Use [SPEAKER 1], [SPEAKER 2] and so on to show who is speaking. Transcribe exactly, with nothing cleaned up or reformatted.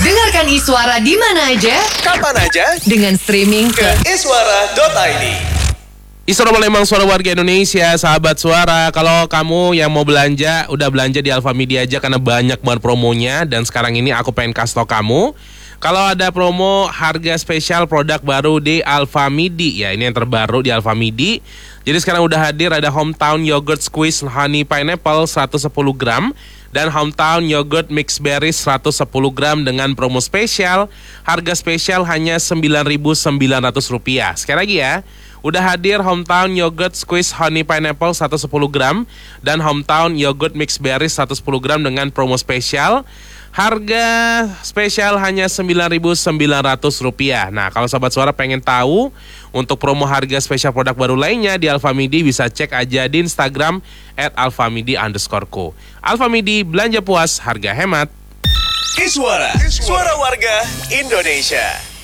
[SPEAKER 1] Dengarkan Iswara di mana aja,
[SPEAKER 2] kapan aja,
[SPEAKER 1] dengan streaming ke
[SPEAKER 2] iswara dot i d.
[SPEAKER 3] Iswara Palembang, suara warga Indonesia, sahabat suara. Kalau kamu yang mau belanja, udah belanja di Alfamidi aja karena banyak banget promonya. Dan sekarang ini aku pengen kasih tau kamu, kalau ada promo harga spesial produk baru di Alfamidi, ya ini yang terbaru di Alfamidi. Jadi sekarang udah hadir ada Hometown Yogurt Squeeze Honey Pineapple seratus sepuluh gram dan Hometown Yogurt Mixed Berries seratus sepuluh gram dengan promo spesial. Harga spesial hanya sembilan ribu sembilan ratus rupiah. Sekali lagi ya, udah hadir Hometown Yogurt Squeeze Honey Pineapple seratus sepuluh gram dan Hometown Yogurt Mixed Berries seratus sepuluh gram dengan promo spesial. Harga spesial hanya sembilan ribu sembilan ratus rupiah. Nah, kalau sahabat suara pengen tahu untuk promo harga spesial produk baru lainnya di Alfamidi, bisa cek aja di Instagram at alfamidi underscore co. Alfamidi, belanja puas, harga hemat.
[SPEAKER 2] Iswara, suara warga Indonesia.